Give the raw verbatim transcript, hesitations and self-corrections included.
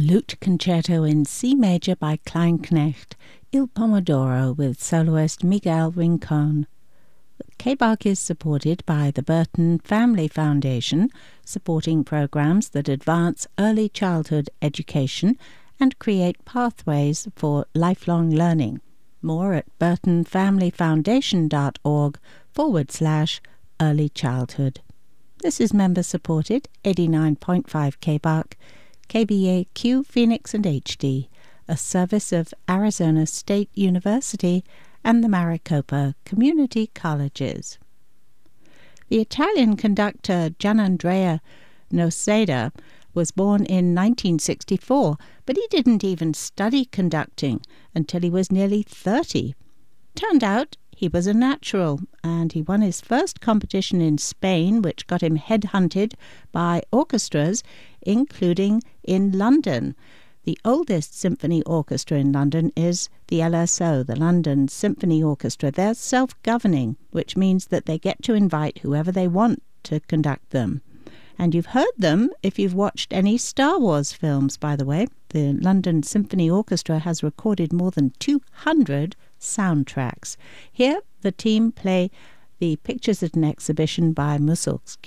Lute Concerto in C major by Kleinknecht, Il Pomodoro with soloist Miguel Rincon. K B A C is supported by the Burton Family Foundation, supporting programs that advance early childhood education and create pathways for lifelong learning. More at burtonfamilyfoundation.org forward slash early childhood. This is member-supported eighty-nine point five K B A C, K B A Q Phoenix and H D, a service of Arizona State University and the Maricopa Community Colleges. The Italian conductor Gianandrea Noseda was born in nineteen sixty-four, but he didn't even study conducting until he was nearly thirty. Turned out he was a natural, and he won his first competition in Spain, which got him headhunted by orchestras, including in London. The oldest symphony orchestra in London is the L S O, the London Symphony Orchestra. They're self-governing, which means that they get to invite whoever they want to conduct them. And you've heard them if you've watched any Star Wars films, by the way. The London Symphony Orchestra has recorded more than two hundred soundtracks. Here, the team play the Pictures at an Exhibition by Mussorgsky.